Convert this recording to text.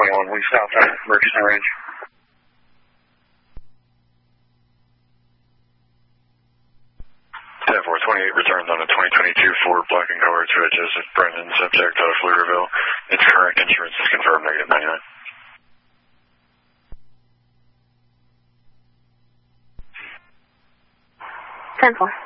21, we stopped at Murchison Range. Yeah, 428 returned on a 2022 Ford Black and Color to Joseph Brennan, subject out of Pflugerville. Its current insurance is confirmed negative 99. 10-4.